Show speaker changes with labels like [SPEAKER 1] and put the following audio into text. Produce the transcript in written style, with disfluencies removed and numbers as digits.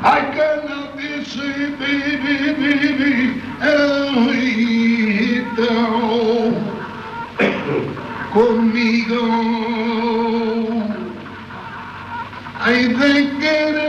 [SPEAKER 1] I cannot deceive, baby, então comigo. Ay, de querer